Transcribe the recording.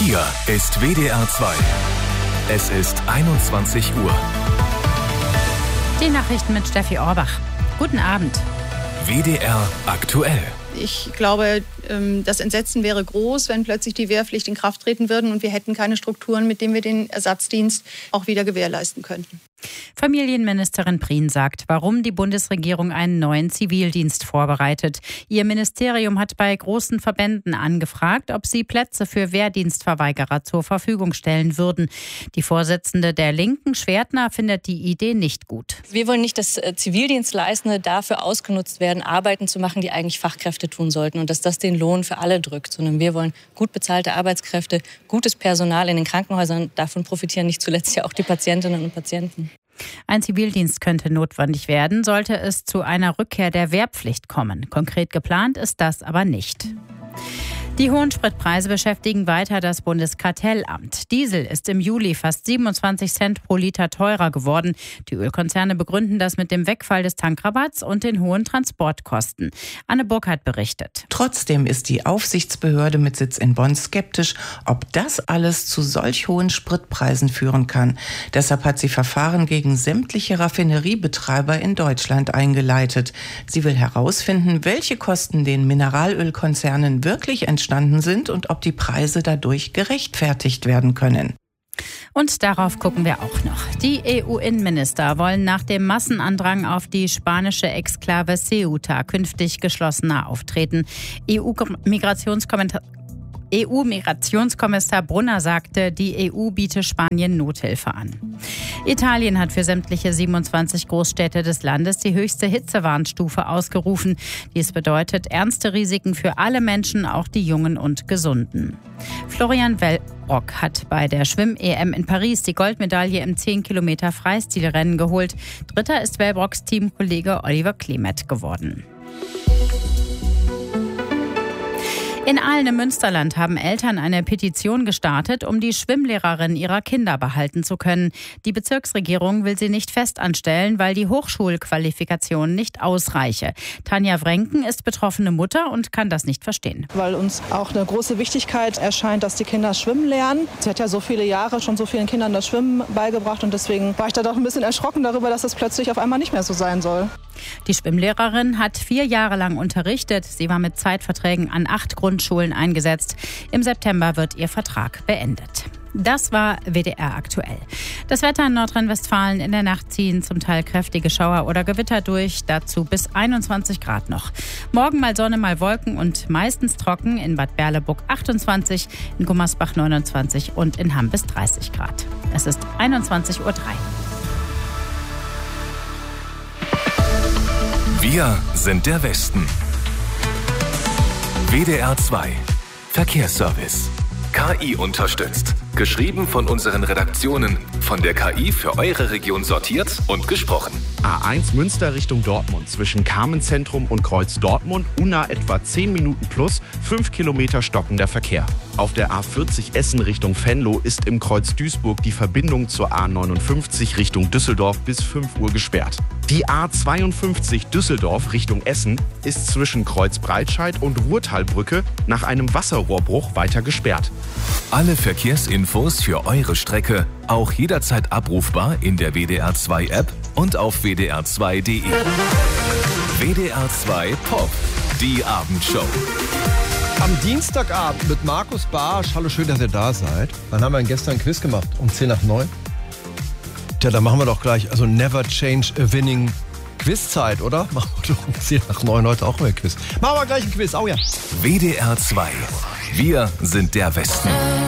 Hier ist WDR 2. Es ist 21 Uhr. Die Nachrichten mit Steffi Orbach. Guten Abend. WDR aktuell. Ich glaube, das Entsetzen wäre groß, wenn plötzlich die Wehrpflicht in Kraft treten würde und wir hätten keine Strukturen, mit denen wir den Ersatzdienst auch wieder gewährleisten könnten. Familienministerin Prien sagt, warum die Bundesregierung einen neuen Zivildienst vorbereitet. Ihr Ministerium hat bei großen Verbänden angefragt, ob sie Plätze für Wehrdienstverweigerer zur Verfügung stellen würden. Die Vorsitzende der Linken, Schwertner, findet die Idee nicht gut. Wir wollen nicht, dass Zivildienstleistende dafür ausgenutzt werden, Arbeiten zu machen, die eigentlich Fachkräfte tun sollten und dass das den Lohn für alle drückt, sondern wir wollen gut bezahlte Arbeitskräfte, gutes Personal in den Krankenhäusern. Davon profitieren nicht zuletzt ja auch die Patientinnen und Patienten. Ein Zivildienst könnte notwendig werden, sollte es zu einer Rückkehr der Wehrpflicht kommen. Konkret geplant ist das aber nicht. Die hohen Spritpreise beschäftigen weiter das Bundeskartellamt. Diesel ist im Juli fast 27 Cent pro Liter teurer geworden. Die Ölkonzerne begründen das mit dem Wegfall des Tankrabatts und den hohen Transportkosten. Anne Burkhardt berichtet. Trotzdem ist die Aufsichtsbehörde mit Sitz in Bonn skeptisch, ob das alles zu solch hohen Spritpreisen führen kann. Deshalb hat sie Verfahren gegen sämtliche Raffineriebetreiber in Deutschland eingeleitet. Sie will herausfinden, welche Kosten den Mineralölkonzernen wirklich entstanden sind und ob die Preise dadurch gerechtfertigt werden können. Und darauf gucken wir auch noch. Die EU-Innenminister wollen nach dem Massenandrang auf die spanische Exklave Ceuta künftig geschlossener auftreten. EU-Migrationskommissar Brunner sagte, die EU biete Spanien Nothilfe an. Italien hat für sämtliche 27 Großstädte des Landes die höchste Hitzewarnstufe ausgerufen. Dies bedeutet ernste Risiken für alle Menschen, auch die Jungen und Gesunden. Florian Wellbrock hat bei der Schwimm-EM in Paris die Goldmedaille im 10-Kilometer-Freistilrennen geholt. Dritter ist Wellbrocks Teamkollege Oliver Klimet geworden. In Aalen im Münsterland haben Eltern eine Petition gestartet, um die Schwimmlehrerin ihrer Kinder behalten zu können. Die Bezirksregierung will sie nicht fest anstellen, weil die Hochschulqualifikation nicht ausreiche. Tanja Wrenken ist betroffene Mutter und kann das nicht verstehen. Weil uns auch eine große Wichtigkeit erscheint, dass die Kinder schwimmen lernen. Sie hat ja so viele Jahre schon so vielen Kindern das Schwimmen beigebracht und deswegen war ich da doch ein bisschen erschrocken darüber, dass das plötzlich auf einmal nicht mehr so sein soll. Die Schwimmlehrerin hat 4 Jahre lang unterrichtet. Sie war mit Zeitverträgen an 8 Grundschulen eingesetzt. Im September wird ihr Vertrag beendet. Das war WDR aktuell. Das Wetter in Nordrhein-Westfalen: in der Nacht ziehen zum Teil kräftige Schauer oder Gewitter durch, dazu bis 21 Grad noch. Morgen mal Sonne, mal Wolken und meistens trocken, in Bad Berleburg 28, in Gummersbach 29 und in Hamm bis 30 Grad. Es ist 21:03 Uhr. Wir sind der Westen. WDR 2 Verkehrsservice. KI unterstützt. Geschrieben von unseren Redaktionen. Von der KI für eure Region sortiert und gesprochen. A1 Münster Richtung Dortmund. Zwischen Carmenzentrum und Kreuz Dortmund. UNA etwa 10 Minuten plus. 5 Kilometer stockender Verkehr. Auf der A40 Essen Richtung Venlo ist im Kreuz Duisburg die Verbindung zur A59 Richtung Düsseldorf bis 5 Uhr gesperrt. Die A52 Düsseldorf Richtung Essen ist zwischen Kreuz Breitscheid und Ruhrtalbrücke nach einem Wasserrohrbruch weiter gesperrt. Alle Verkehrsinfos für eure Strecke auch jederzeit abrufbar in der WDR 2 App und auf wdr2.de. WDR 2 Pop, die Abendshow. Am Dienstagabend mit Markus Barsch. Hallo, schön, dass ihr da seid. Wann haben wir denn gestern ein Quiz gemacht? Um 10:09? Tja, dann machen wir doch gleich, also Never Change a Winning Quizzeit, oder? Machen wir doch um 10:09 heute auch mal ein Quiz. Machen wir gleich ein Quiz, oh ja. WDR 2, wir sind der Westen.